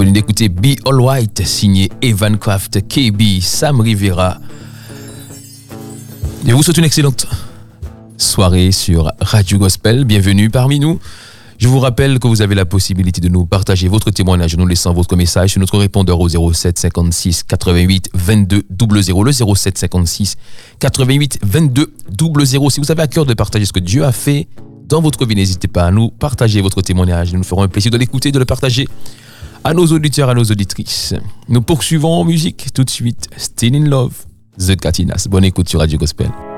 venez d'écouter Be All White, signé Evan Craft, KB, Sam Rivera. Je vous souhaite une excellente soirée sur Radio Gospel. Bienvenue parmi nous. Je vous rappelle que vous avez la possibilité de nous partager votre témoignage en nous laissant votre message sur notre répondeur au 07 56 88 22 00, le 07 56 88 22 00. Si vous avez à cœur de partager ce que Dieu a fait dans votre vie, n'hésitez pas à nous partager votre témoignage. Nous nous ferons un plaisir de l'écouter et de le partager à nos auditeurs, à nos auditrices. Nous poursuivons en musique tout de suite. Still in Love, The Katinas. Bonne écoute sur Radio Gospel.